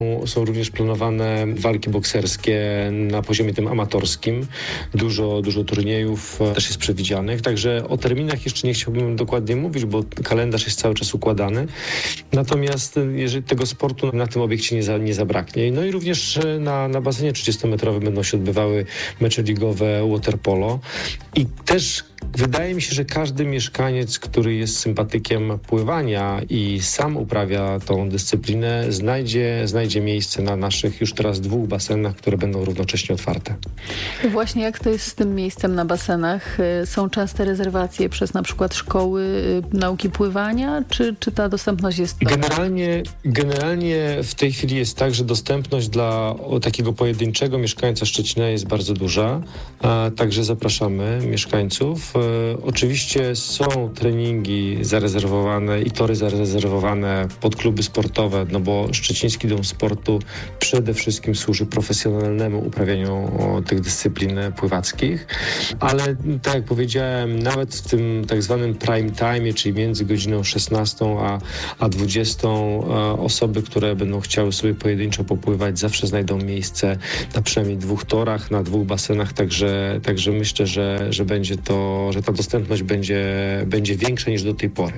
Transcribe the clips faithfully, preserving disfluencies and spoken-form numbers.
Są również planowane walki bokserskie na poziomie tym amatorskim. Dużo, dużo turniejów też jest przewidzianych. Także o terminach jeszcze nie chciałbym dokładnie mówić, bo kalendarz jest cały czas układany. Natomiast jeżeli tego sportu na tym obiekcie nie, za, nie zabraknie. No i również na, na basenie trzydziestometrowym będą się odbywały mecze ligowe waterpolo. I też wydaje mi się, że każdy mieszkaniec, który jest sympatykiem pływania i sam uprawia tą dyscyplinę, znajdzie, znajdzie miejsce na naszych już teraz dwóch basenach, które będą równocześnie otwarte. Właśnie jak to jest z tym miejscem na basenach? Są częste rezerwacje przez na przykład szkoły nauki pływania, czy, czy ta dostępność jest dobra? Generalnie, generalnie w tej chwili jest tak, że dostępność dla takiego pojedynczego mieszkańca Szczecina jest bardzo duża, a także zapraszamy mieszkańców. Oczywiście są treningi zarezerwowane i tory zarezerwowane pod kluby sportowe, no bo Szczeciński Dom Sportu przede wszystkim służy profesjonalnemu uprawianiu tych dyscyplin pływackich, ale tak jak powiedziałem, nawet w tym tak zwanym prime time, czyli między godziną szesnastą a, a dwudziestą osoby, które będą chciały sobie pojedynczo popływać, zawsze znajdą miejsce na przynajmniej dwóch torach, na dwóch basenach, także, także myślę, że, że będzie to, że ta dostępność będzie, będzie większa niż do tej pory.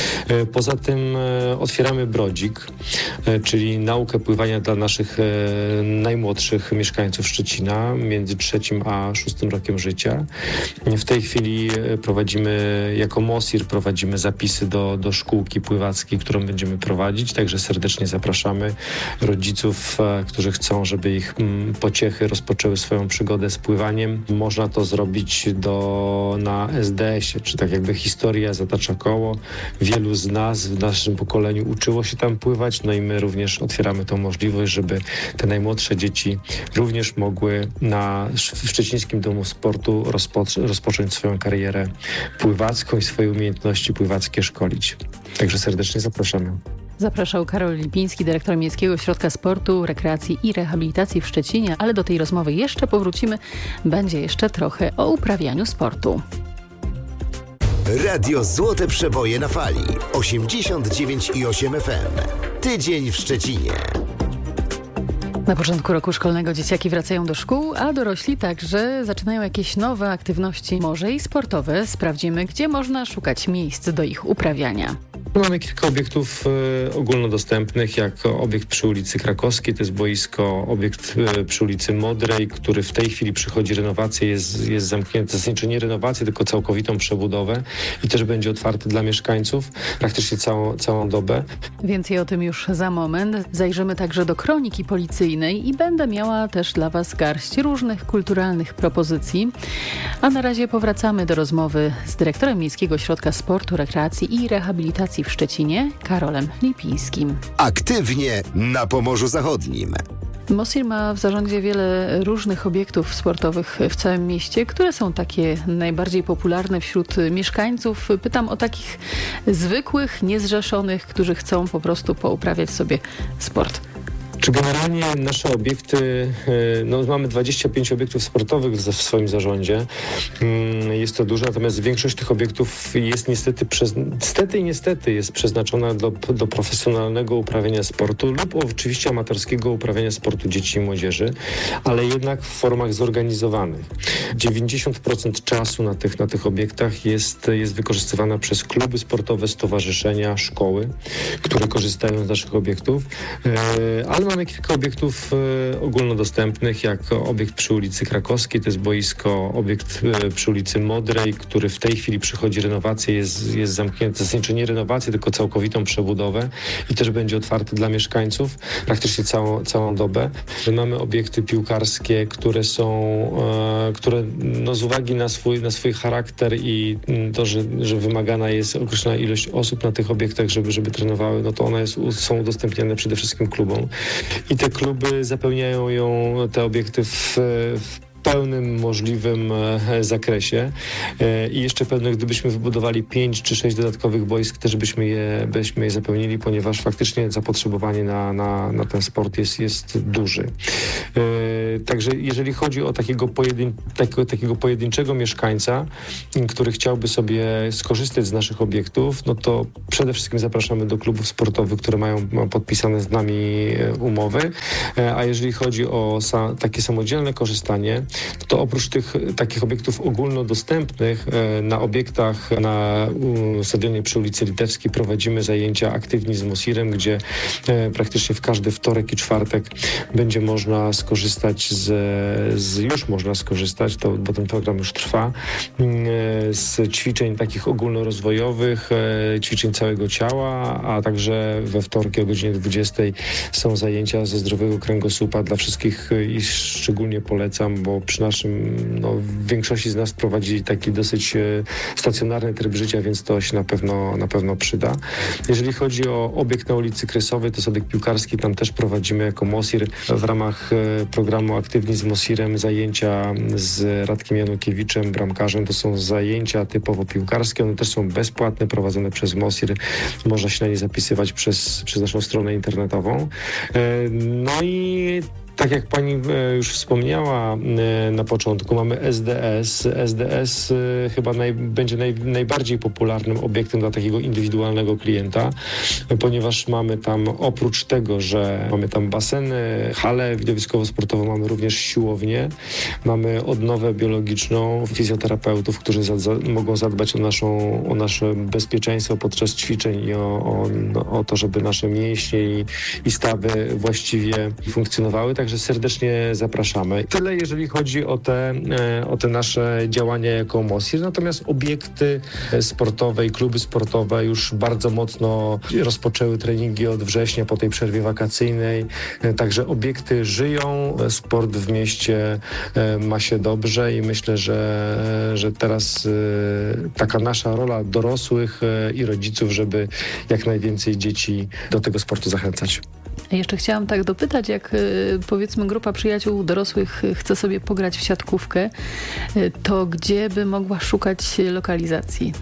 Poza tym otwieramy Brodzik, czyli naukę pływania dla naszych najmłodszych mieszkańców Szczecina między trzecim a szóstym rokiem życia. W tej chwili prowadzimy, jako MOSIR prowadzimy zapisy do, do szkółki pływackiej, którą będziemy prowadzić, także serdecznie zapraszamy rodziców, którzy chcą, żeby ich pociechy rozpoczęły swoją przygodę z pływaniem. Można to zrobić do, na es de esie, czy tak jakby historia zatacza koło. Wielu z nas w naszym pokoleniu uczyło się tam pływać, no i my również otwieramy tą możliwość, żeby te najmłodsze dzieci również mogły na, w Szczecińskim Domu Sportu rozpoc- rozpocząć swoją karierę pływacką i swoje umiejętności pływackie szkolić. Także serdecznie zapraszamy. Zapraszał Karol Lipiński, dyrektor Miejskiego Ośrodka Sportu, Rekreacji i Rehabilitacji w Szczecinie, ale do tej rozmowy jeszcze powrócimy. Będzie jeszcze trochę o uprawianiu sportu. Radio Złote Przeboje na fali. osiemdziesiąt dziewięć i osiem F M. Tydzień w Szczecinie. Na początku roku szkolnego dzieciaki wracają do szkół, a dorośli także zaczynają jakieś nowe aktywności, może i sportowe. Sprawdzimy, gdzie można szukać miejsc do ich uprawiania. Mamy kilka obiektów e, ogólnodostępnych, jak obiekt przy ulicy Krakowskiej, to jest boisko, obiekt e, przy ulicy Modrej, który w tej chwili przychodzi renowację, jest, jest zamknięty, zasadniczo nie renowację, tylko całkowitą przebudowę i też będzie otwarty dla mieszkańców praktycznie całą, całą dobę. Więcej o tym już za moment. Zajrzymy także do kroniki policyjnej i będę miała też dla Was garść różnych kulturalnych propozycji. A na razie powracamy do rozmowy z dyrektorem Miejskiego Ośrodka Sportu, Rekreacji i Rehabilitacji w Szczecinie, Karolem Lipińskim. Aktywnie na Pomorzu Zachodnim. MOSIR ma w zarządzie wiele różnych obiektów sportowych w całym mieście. Które są takie najbardziej popularne wśród mieszkańców? Pytam o takich zwykłych, niezrzeszonych, którzy chcą po prostu pouprawiać sobie sport. Czy generalnie nasze obiekty, no mamy dwadzieścia pięć obiektów sportowych w swoim zarządzie, jest to dużo, natomiast większość tych obiektów jest niestety, przez, niestety i niestety jest przeznaczona do, do profesjonalnego uprawiania sportu lub oczywiście amatorskiego uprawiania sportu dzieci i młodzieży, ale jednak w formach zorganizowanych. dziewięćdziesiąt procent czasu na tych, na tych obiektach jest, jest wykorzystywana przez kluby sportowe, stowarzyszenia, szkoły, które korzystają z naszych obiektów, ale mamy kilka obiektów e, ogólnodostępnych, jak obiekt przy ulicy Krakowskiej, to jest boisko, obiekt e, przy ulicy Modrej, który w tej chwili przychodzi renowację, jest, jest zamknięty, zasadniczo nie renowację, tylko całkowitą przebudowę i też będzie otwarty dla mieszkańców praktycznie całą, całą dobę. Mamy obiekty piłkarskie, które są, e, które no, z uwagi na swój, na swój charakter i to, że, że wymagana jest określona ilość osób na tych obiektach, żeby, żeby trenowały, no to one jest, są udostępniane przede wszystkim klubom. I te kluby zapełniają ją, te obiekty w, w pełnym możliwym zakresie i jeszcze pewnie gdybyśmy wybudowali pięć czy sześć dodatkowych boisk, też byśmy je, byśmy je zapełnili, ponieważ faktycznie zapotrzebowanie na, na, na ten sport jest, jest duży. Także jeżeli chodzi o takiego, pojedyn, takiego, takiego pojedynczego mieszkańca, który chciałby sobie skorzystać z naszych obiektów, no to przede wszystkim zapraszamy do klubów sportowych, które mają podpisane z nami umowy, a jeżeli chodzi o sa, takie samodzielne korzystanie, to oprócz tych takich obiektów ogólnodostępnych na obiektach na stadionie przy ulicy Litewskiej prowadzimy zajęcia Aktywni z Mosirem, gdzie praktycznie w każdy wtorek i czwartek będzie można skorzystać z, z już można skorzystać, to, bo ten program już trwa, z ćwiczeń takich ogólnorozwojowych, ćwiczeń całego ciała, a także we wtorki o godzinie dwudziestej są zajęcia ze zdrowego kręgosłupa dla wszystkich i szczególnie polecam, bo przy naszym, no, w większości z nas prowadzi taki dosyć stacjonarny tryb życia, więc to się na pewno, na pewno przyda. Jeżeli chodzi o obiekt na ulicy Kresowej, to jest obiekt piłkarski, tam też prowadzimy jako Mosir w ramach programu Aktywni z Mosirem zajęcia z Radkiem Janukiewiczem, bramkarzem. To są zajęcia typowo piłkarskie, one też są bezpłatne, prowadzone przez Mosir. Można się na nie zapisywać przez, przez naszą stronę internetową. No i tak jak pani już wspomniała na początku, mamy S D S. S D S chyba naj, będzie naj, najbardziej popularnym obiektem dla takiego indywidualnego klienta, ponieważ mamy tam oprócz tego, że mamy tam baseny, halę widowiskowo-sportową, mamy również siłownię, mamy odnowę biologiczną, fizjoterapeutów, którzy za, za, mogą zadbać o, naszą, o nasze bezpieczeństwo podczas ćwiczeń i o, o, no, o to, żeby nasze mięśnie i, i stawy właściwie funkcjonowały. Także serdecznie zapraszamy. Tyle, jeżeli chodzi o te, o te nasze działania jako Mosir. Natomiast obiekty sportowe i kluby sportowe już bardzo mocno rozpoczęły treningi od września po tej przerwie wakacyjnej. Także obiekty żyją, sport w mieście ma się dobrze i myślę, że, że teraz taka nasza rola dorosłych i rodziców, żeby jak najwięcej dzieci do tego sportu zachęcać. Jeszcze chciałam tak dopytać, jak powiedzmy grupa przyjaciół dorosłych chce sobie pograć w siatkówkę, to gdzie by mogła szukać lokalizacji?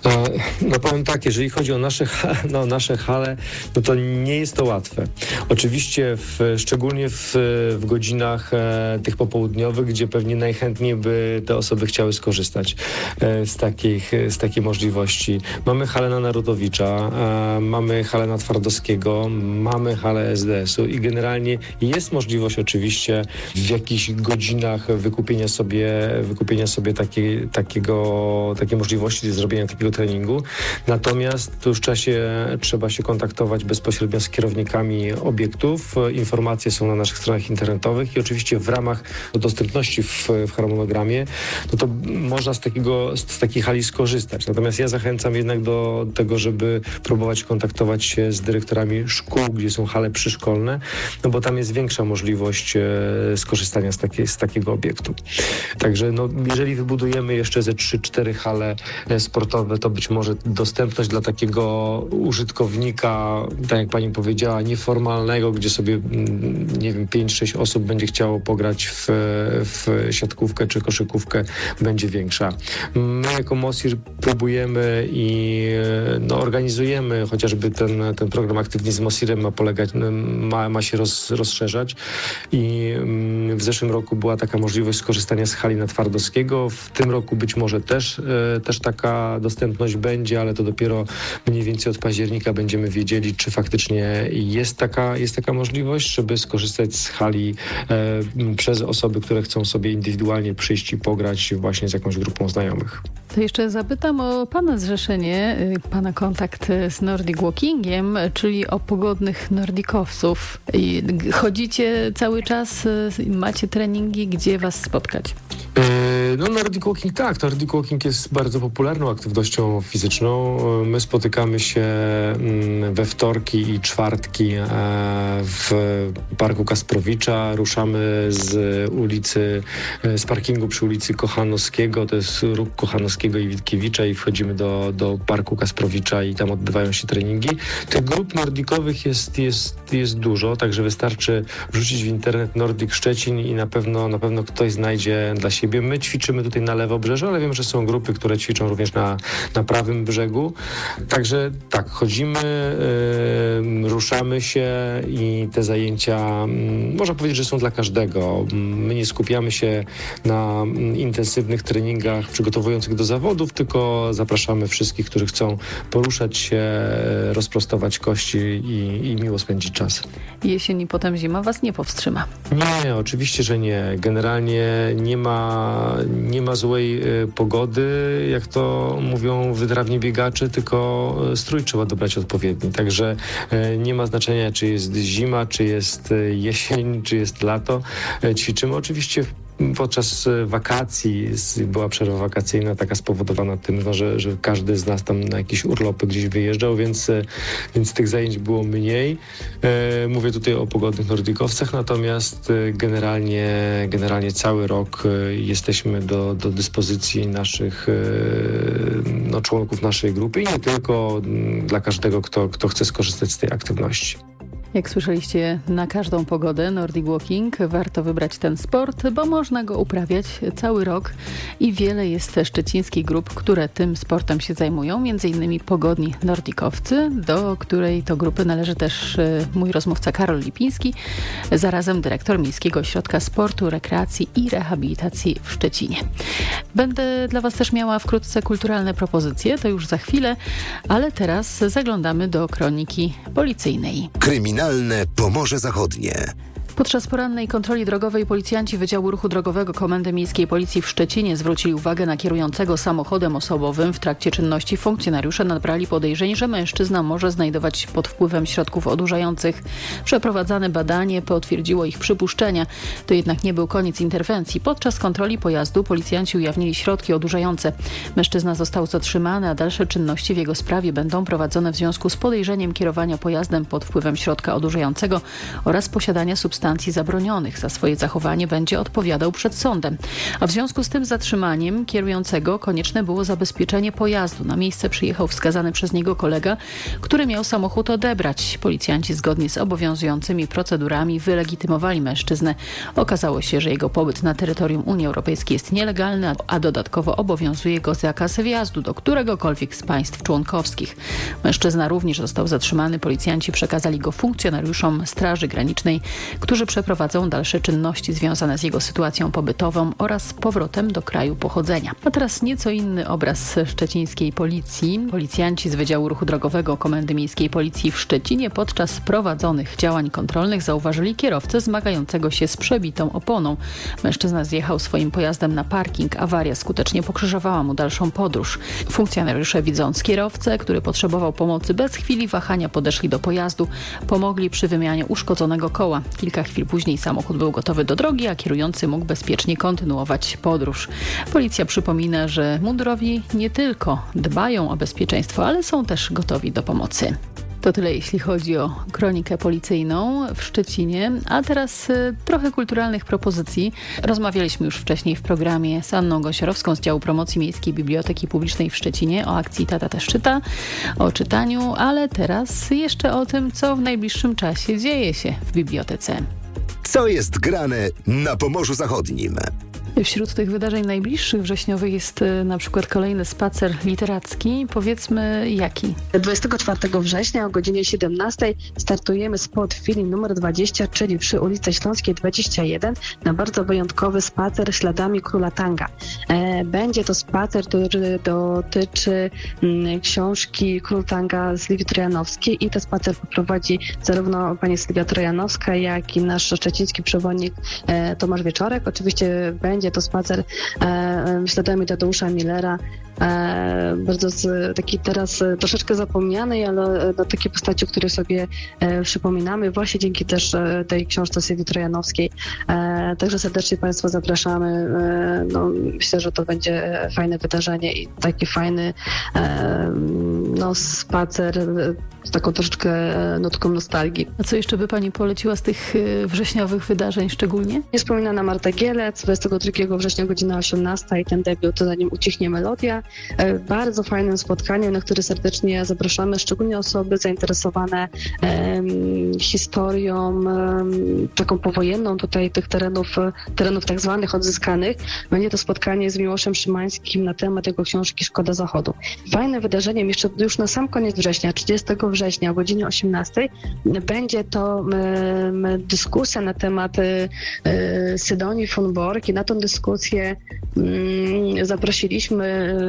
No powiem tak, jeżeli chodzi o nasze, no, nasze hale, no to nie jest to łatwe. Oczywiście w, szczególnie w, w godzinach e, tych popołudniowych, gdzie pewnie najchętniej by te osoby chciały skorzystać e, z, takich, z takiej możliwości. Mamy halę na Narutowicza, e, mamy halę na Twardowskiego, mamy halę S D S-u i generalnie jest możliwość oczywiście w jakichś godzinach wykupienia sobie, wykupienia sobie takiej, takiego, takiej możliwości zrobienia takiego treningu. Natomiast tu już trzeba się, trzeba się kontaktować bezpośrednio z kierownikami obiektów. Informacje są na naszych stronach internetowych i oczywiście w ramach dostępności w, w harmonogramie, no to można z takiego, z takiej hali skorzystać. Natomiast ja zachęcam jednak do tego, żeby próbować kontaktować się z dyrektorami szkół, gdzie są hale przyszkolne, no bo tam jest większa możliwość e, skorzystania z, takie, z takiego obiektu. Także no, jeżeli wybudujemy jeszcze ze trzy cztery hale sportowe, to być może dostępność dla takiego użytkownika, tak jak pani powiedziała, nieformalnego, gdzie sobie, nie wiem, pięć sześć osób będzie chciało pograć w, w siatkówkę czy koszykówkę, będzie większa. My jako Mosir próbujemy i no, organizujemy, chociażby ten, ten program Aktywni z Mosirem ma polegać, ma, ma się roz, rozszerzać i w zeszłym roku była taka możliwość skorzystania z hali na Twardowskiego. W tym roku być może też, też taka dostępność będzie, ale to dopiero mniej więcej od października będziemy wiedzieli, czy faktycznie jest taka, jest taka możliwość, żeby skorzystać z hali e, przez osoby, które chcą sobie indywidualnie przyjść i pograć właśnie z jakąś grupą znajomych. To jeszcze zapytam o pana zrzeszenie, pana kontakt z Nordic Walkingiem, czyli o pogodnych nordikowców. Chodzicie cały czas, macie treningi, gdzie was spotkać? No Nordic Walking tak, Nordic Walking jest bardzo popularną aktywnością fizyczną. My spotykamy się we wtorki i czwartki w Parku Kasprowicza. Ruszamy z ulicy, z parkingu przy ulicy Kochanowskiego, to jest róg Kochanowskiego i Witkiewicza i wchodzimy do, do Parku Kasprowicza i tam odbywają się treningi. Tych grup nordikowych jest, jest, jest dużo, także wystarczy wrzucić w internet Nordic Szczecin i na pewno, na pewno ktoś znajdzie dla siebie. My ćwiczymy tutaj na Lewobrzeżu, ale wiem, że są grupy, które ćwiczą również na, na prawym brzegu. Także tak, chodzimy, yy, ruszamy się i te zajęcia, yy, można powiedzieć, że są dla każdego. My nie skupiamy się na intensywnych treningach przygotowujących do zawodów, tylko zapraszamy wszystkich, którzy chcą poruszać się, rozprostować kości i, i miło spędzić czas. Jesień i potem zima was nie powstrzyma. Nie, oczywiście, że nie. Generalnie nie ma, nie ma złej y, pogody, jak to mówią wytrawni biegacze, tylko strój trzeba dobrać odpowiedni. Także y, nie ma znaczenia, czy jest zima, czy jest y, jesień, czy jest lato. Y, ćwiczymy oczywiście w podczas wakacji, była przerwa wakacyjna taka spowodowana tym, no, że, że każdy z nas tam na jakieś urlopy gdzieś wyjeżdżał, więc, więc tych zajęć było mniej. E, mówię tutaj o pogodnych nordykowcach, natomiast generalnie, generalnie cały rok jesteśmy do, do dyspozycji naszych no, członków naszej grupy i nie tylko, dla każdego, kto, kto chce skorzystać z tej aktywności. Jak słyszeliście, na każdą pogodę Nordic Walking warto wybrać ten sport, bo można go uprawiać cały rok i wiele jest też szczecińskich grup, które tym sportem się zajmują, między innymi pogodni nordikowcy, do której to grupy należy też mój rozmówca Karol Lipiński, zarazem dyrektor Miejskiego Ośrodka Sportu, Rekreacji i Rehabilitacji w Szczecinie. Będę dla was też miała wkrótce kulturalne propozycje, to już za chwilę, ale teraz zaglądamy do kroniki policyjnej. Kryminalne Pomorze Zachodnie. Podczas porannej kontroli drogowej policjanci Wydziału Ruchu Drogowego Komendy Miejskiej Policji w Szczecinie zwrócili uwagę na kierującego samochodem osobowym. W trakcie czynności funkcjonariusze nabrali podejrzeń, że mężczyzna może znajdować się pod wpływem środków odurzających. Przeprowadzane badanie potwierdziło ich przypuszczenia. To jednak nie był koniec interwencji. Podczas kontroli pojazdu policjanci ujawnili środki odurzające. Mężczyzna został zatrzymany, a dalsze czynności w jego sprawie będą prowadzone w związku z podejrzeniem kierowania pojazdem pod wpływem środka odurzającego oraz posiadania substancji zabronionych. Za swoje zachowanie będzie odpowiadał przed sądem. A w związku z tym zatrzymaniem kierującego konieczne było zabezpieczenie pojazdu. Na miejsce przyjechał wskazany przez niego kolega, który miał samochód odebrać. Policjanci zgodnie z obowiązującymi procedurami wylegitymowali mężczyznę. Okazało się, że jego pobyt na terytorium Unii Europejskiej jest nielegalny, a dodatkowo obowiązuje go zakaz wjazdu do któregokolwiek z państw członkowskich. Mężczyzna również został zatrzymany. Policjanci przekazali go funkcjonariuszom Straży Granicznej, którzy przeprowadzą dalsze czynności związane z jego sytuacją pobytową oraz powrotem do kraju pochodzenia. A teraz nieco inny obraz szczecińskiej policji. Policjanci z Wydziału Ruchu Drogowego Komendy Miejskiej Policji w Szczecinie podczas prowadzonych działań kontrolnych zauważyli kierowcę zmagającego się z przebitą oponą. Mężczyzna zjechał swoim pojazdem na parking. Awaria skutecznie pokrzyżowała mu dalszą podróż. Funkcjonariusze, widząc kierowcę, który potrzebował pomocy, bez chwili wahania podeszli do pojazdu. Pomogli przy wymianie uszkodzonego koła. Kilka chwil później samochód był gotowy do drogi, a kierujący mógł bezpiecznie kontynuować podróż. Policja przypomina, że mundurowi nie tylko dbają o bezpieczeństwo, ale są też gotowi do pomocy. To tyle, jeśli chodzi o kronikę policyjną w Szczecinie. A teraz y, trochę kulturalnych propozycji. Rozmawialiśmy już wcześniej w programie z Anną Gąsiorowską z działu promocji Miejskiej Biblioteki Publicznej w Szczecinie o akcji Tata też czyta, o czytaniu, ale teraz jeszcze o tym, co w najbliższym czasie dzieje się w bibliotece. Co jest grane na Pomorzu Zachodnim? Wśród tych wydarzeń najbliższych wrześniowych jest na przykład kolejny spacer literacki. Powiedzmy jaki? dwudziestego czwartego września o godzinie siedemnastej startujemy spot w chwili numer dwadzieścia, czyli przy ulicy Śląskiej dwadzieścia jeden na bardzo wyjątkowy spacer śladami Króla Tanga. Będzie to spacer, który dotyczy książki Król Tanga z Liwii Trojanowskiej i ten spacer poprowadzi zarówno pani Sylwia Trojanowska, jak i nasz szczeciński przewodnik Tomasz Wieczorek. Oczywiście będzie będzie to spacer e, śladami Tadeusza Millera, e, bardzo z, taki teraz troszeczkę zapomnianej, ale no, takiej postaci, o której sobie e, przypominamy, właśnie dzięki też e, tej książce Sylwii Trojanowskiej. E, także serdecznie Państwa zapraszamy. E, no, myślę, że to będzie fajne wydarzenie i taki fajny e, no, spacer z taką troszeczkę nutką nostalgii. A co jeszcze by Pani poleciła z tych y, wrześniowych wydarzeń szczególnie? Niespomniana Marta Gielec, dwudziestego drugiego września godzina osiemnasta i ten debiut Zanim ucichnie melodia. E, bardzo fajnym spotkaniem, na które serdecznie zapraszamy, szczególnie osoby zainteresowane e, historią e, taką powojenną tutaj tych terenów, terenów tak zwanych odzyskanych. Będzie to spotkanie z Miłoszem Szymańskim na temat jego książki Szkoda Zachodu. Fajnym wydarzeniem jeszcze już na sam koniec września, trzydziestego września o godzinie osiemnastej będzie to e, dyskusja na temat e, Sydonii von Bork i na tę dyskusję mm, zaprosiliśmy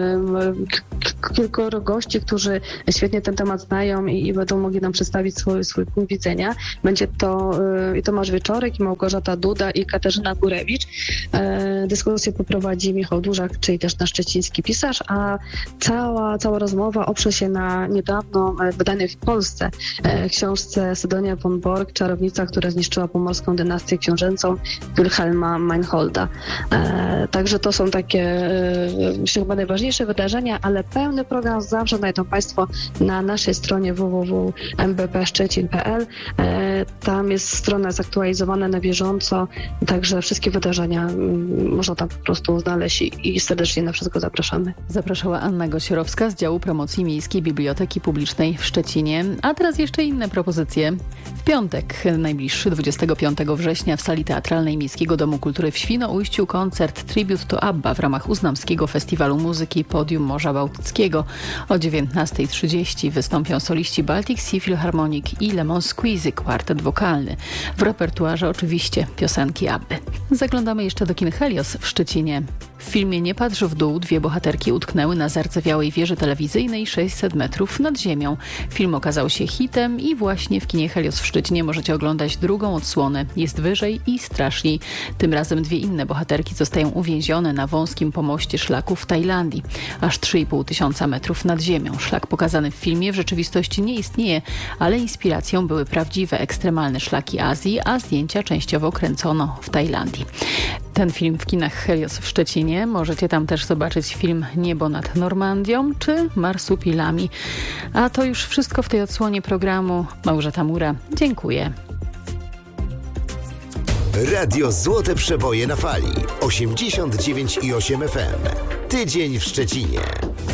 e, kilkoro gości, którzy świetnie ten temat znają i, i będą mogli nam przedstawić swój, swój punkt widzenia. Będzie to e, i Tomasz Wieczorek, i Małgorzata Duda, i Katarzyna Górewicz. E, dyskusję poprowadzi Michał Dużak, czyli też nasz szczeciński pisarz, a cała, cała rozmowa oprze się na niedawno wydanej w Polsce e, książce Sydonia von Bork, czarownica, która zniszczyła pomorską dynastię książęcą, Wilhelma Meinholda. E, także to są takie e, myślę, chyba najważniejsze wydarzenia, ale pełny program zawsze znajdą Państwo na naszej stronie w w w kropka m b p szczecin kropka p l. E, tam jest strona zaktualizowana na bieżąco, także wszystkie wydarzenia m, można tam po prostu znaleźć i, i serdecznie na wszystko zapraszamy. Zapraszała Anna Gosiorowska z działu promocji Miejskiej Biblioteki Publicznej w Szczecinie. A teraz jeszcze inne propozycje. W piątek, najbliższy dwudziestego piątego września w sali teatralnej Miejskiego Domu Kultury w Świnoujściu koncert Tribute to ABBA w ramach Uznamskiego Festiwalu Muzyki Podium Morza Bałtyckiego. O dziewiętnastej trzydzieści wystąpią soliści Baltic Sea Philharmonic i Lemon Squeezy, kwartet wokalny. W repertuarze oczywiście piosenki ABBY. Zaglądamy jeszcze do kin Helios w Szczecinie. W filmie Nie patrz w dół dwie bohaterki utknęły na zardzewiałej wieży telewizyjnej sześćset metrów nad ziemią. Film okazał się hitem i właśnie w kinie Helios w Szczecinie możecie oglądać drugą odsłonę. Jest wyżej i straszniej. Tym razem dwie inne bohaterki zostają uwięzione na wąskim pomoście szlaku w Tajlandii. Aż trzy i pół tysiąca metrów nad ziemią. Szlak pokazany w filmie w rzeczywistości nie istnieje, ale inspiracją były prawdziwe ekstremalne szlaki Azji, a zdjęcia częściowo kręcono w Tajlandii. Ten film w kinach Helios w Szczecinie. Możecie tam też zobaczyć film Niebo nad Normandią czy Marsupilami. A to już wszystko w tej odsłonie programu. Małgorzata Mura, dziękuję. Radio Złote Przeboje na fali osiemdziesiąt dziewięć i osiem F M. Tydzień w Szczecinie.